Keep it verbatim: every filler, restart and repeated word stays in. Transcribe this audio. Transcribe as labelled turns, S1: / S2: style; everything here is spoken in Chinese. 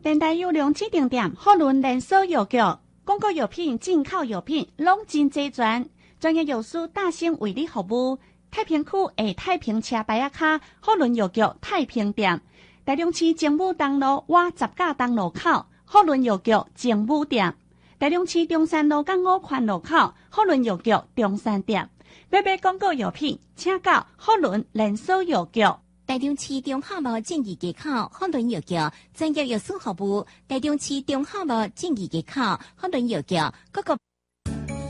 S1: 电台有两指定点，好轮连锁药局，广告药品、进口药品拢真齐全，专业药师大兴为你服务。太平区下太平车牌仔卡，好轮药局太平店。台中市政府东路瓦十架东路口，好轮药局政府店；台中市中山路港五环路口，好轮药局中山店。要买广告药品，请到好轮连锁药局。
S2: 台中市中华路正义街口好轮药局专业药师服务。台中市中华路正义街口好轮药局各个